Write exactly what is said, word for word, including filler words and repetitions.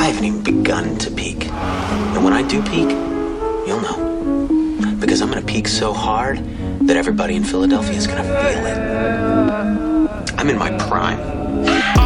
haven't even begun to peak. And when I do peak, you'll know. Because I'm gonna peak so hard that everybody in Philadelphia is gonna feel it. I'm in my prime.